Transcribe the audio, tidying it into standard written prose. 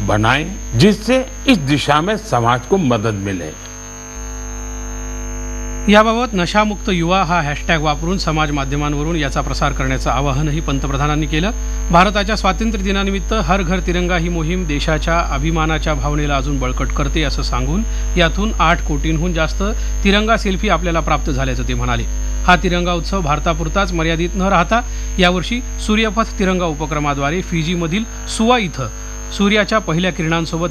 बनाएं जिससे इस दिशा में समाज को मदद मिले। याबाबत नशामुक्त युवा हा हॅशटॅग वापरून समाज माध्यमांवरून याचा प्रसार करण्याचं आवाहनही पंतप्रधानांनी केलं। भारताच्या स्वातंत्र्य दिनानिमित्त हर घर तिरंगा ही मोहीम देशाच्या अभिमानाच्या भावनेला अजून बळकट करते असं सांगून यातून 8 कोटींहून जास्त तिरंगा सेल्फी आपल्याला प्राप्त झाल्याचं ते म्हणाले। हा तिरंगा उत्सव भारतापुरताच मर्यादित न राहता यावर्षी सूर्यपथ तिरंगा उपक्रमाद्वारे फिजीमधील सुवा इथं सूर्याच्या पहिल्या किरणांसोबत